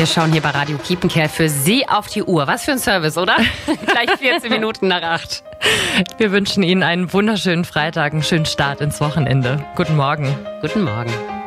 Wir schauen hier bei Radio Kiepenkerl für Sie auf die Uhr. Was für ein Service, oder? Gleich 14 Minuten nach 8. Wir wünschen Ihnen einen wunderschönen Freitag, einen schönen Start ins Wochenende. Guten Morgen. Guten Morgen.